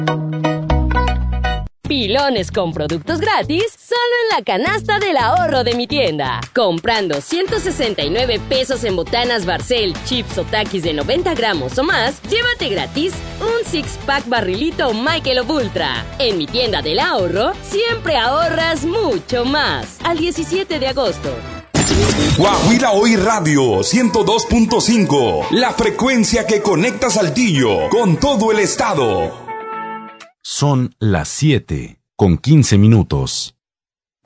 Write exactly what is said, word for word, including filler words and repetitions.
Pilones con productos gratis solo en la canasta del ahorro de mi tienda. Comprando ciento sesenta y nueve pesos en botanas Barcel, chips o Takis de noventa gramos o más, llévate gratis un six-pack barrilito Michelob Ultra. En mi tienda del ahorro, siempre ahorras mucho más. Al diecisiete de agosto. Guajira Hoy Radio ciento dos punto cinco, la frecuencia que conecta Saltillo con todo el estado. Son las siete con quince minutos.